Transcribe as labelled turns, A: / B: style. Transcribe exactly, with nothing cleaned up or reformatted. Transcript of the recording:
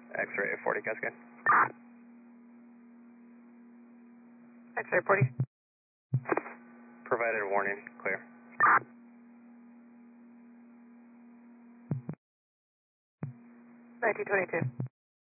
A: X-ray forty Cascade.
B: X-ray forty.
A: Provided warning, clear.
B: nineteen twenty-two.